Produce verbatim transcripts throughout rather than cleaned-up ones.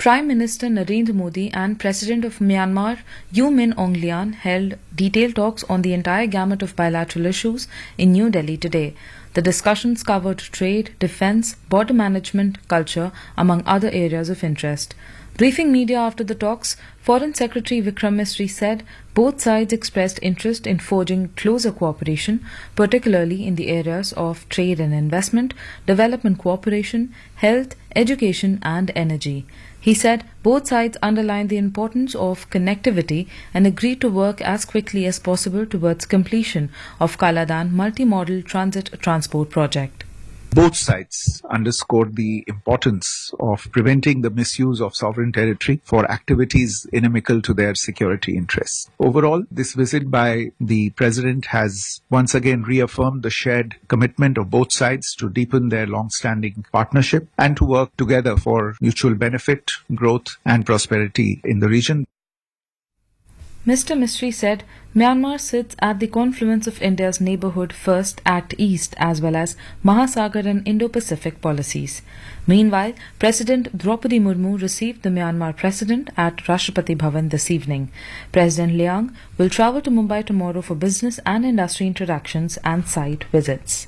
Prime Minister Narendra Modi and President of Myanmar U Min Aung Hlaing held detailed talks on the entire gamut of bilateral issues in New Delhi today. The discussions covered trade, defence, border management, culture, among other areas of interest. Briefing media after the talks, Foreign Secretary Vikram Misri said both sides expressed interest in forging closer cooperation, particularly in the areas of trade and investment, development cooperation, health, education and energy. He said both sides underlined the importance of connectivity and agreed to work as quickly as possible towards completion of Kaladan multimodal transit transport project. Both sides underscored the importance of preventing the misuse of sovereign territory for activities inimical to their security interests. Overall, this visit by the President has once again reaffirmed the shared commitment of both sides to deepen their long-standing partnership and to work together for mutual benefit, growth and prosperity in the region. Mister Misri said Myanmar sits at the confluence of India's Neighbourhood First Act East as well as Mahasagar and Indo-Pacific policies. Meanwhile, President Draupadi Murmu received the Myanmar President at Rashtrapati Bhavan this evening. President Liang will travel to Mumbai tomorrow for business and industry interactions and site visits.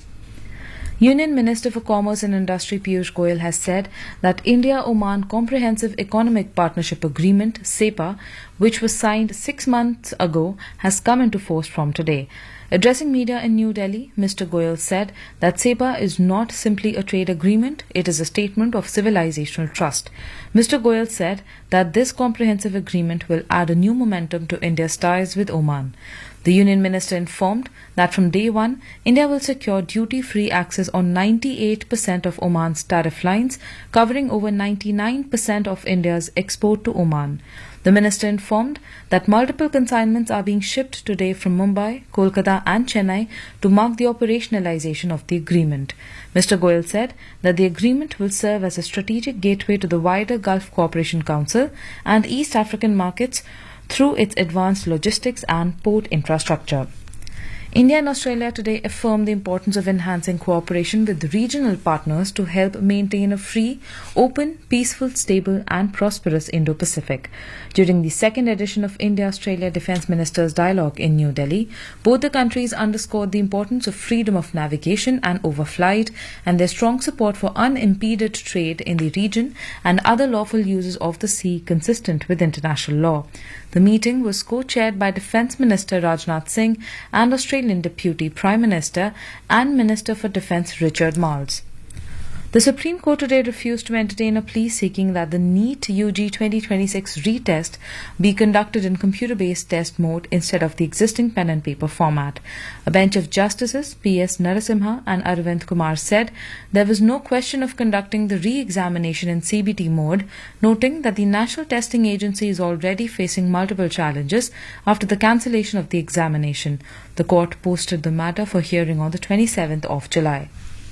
Union Minister for Commerce and Industry Piyush Goyal has said that India-Oman Comprehensive Economic Partnership Agreement (CEPA), which was signed six months ago, has come into force from today. Addressing media in New Delhi, Mister Goyal said that CEPA is not simply a trade agreement, it is a statement of civilizational trust. Mister Goyal said that this comprehensive agreement will add a new momentum to India's ties with Oman. The Union Minister informed that from day one, India will secure duty-free access on ninety-eight percent of Oman's tariff lines, covering over ninety-nine percent of India's export to Oman. The minister informed that multiple consignments are being shipped today from Mumbai, Kolkata and Chennai to mark the operationalization of the agreement. Mister Goyal said that the agreement will serve as a strategic gateway to the wider Gulf Cooperation Council and East African markets through its advanced logistics and port infrastructure. India and Australia today affirmed the importance of enhancing cooperation with regional partners to help maintain a free, open, peaceful, stable and prosperous Indo-Pacific. During the second edition of India-Australia Defence Ministers' Dialogue in New Delhi, both the countries underscored the importance of freedom of navigation and overflight and their strong support for unimpeded trade in the region and other lawful uses of the sea consistent with international law. The meeting was co-chaired by Defence Minister Rajnath Singh and Australian Deputy Prime Minister and Minister for Defence Richard Marles. The Supreme Court today refused to entertain a plea seeking that the NEET U G twenty twenty-six retest be conducted in computer-based test mode instead of the existing pen and paper format. A bench of Justices P S Narasimha and Arvind Kumar said there was no question of conducting the re-examination in C B T mode, noting that the National Testing Agency is already facing multiple challenges after the cancellation of the examination. The court posted the matter for hearing on the twenty-seventh of July.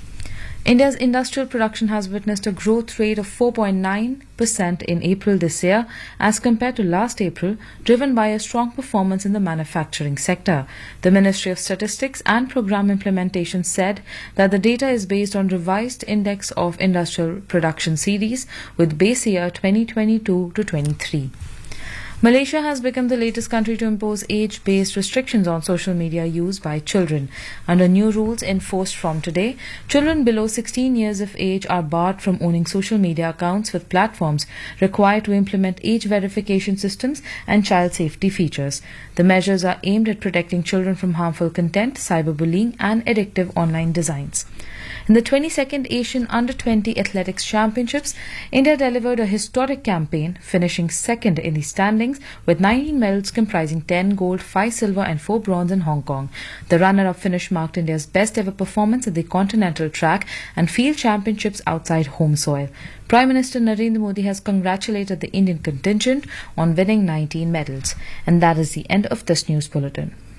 India's industrial production has witnessed a growth rate of four point nine percent in April this year as compared to last April, driven by a strong performance in the manufacturing sector. The Ministry of Statistics and Programme Implementation said that the data is based on revised Index of Industrial Production Series with base year twenty twenty-two to twenty-three. Malaysia has become the latest country to impose age-based restrictions on social media use by children. Under new rules enforced from today, children below sixteen years of age are barred from owning social media accounts with platforms required to implement age verification systems and child safety features. The measures are aimed at protecting children from harmful content, cyberbullying and addictive online designs. In the twenty-second Asian Under twenty Athletics Championships, India delivered a historic campaign, finishing second in the standings with nineteen medals comprising ten gold, five silver and four bronze in Hong Kong. The runner-up finish marked India's best ever performance at the Continental Track and Field Championships outside home soil. Prime Minister Narendra Modi has congratulated the Indian contingent on winning nineteen medals. And that is the end of this news bulletin.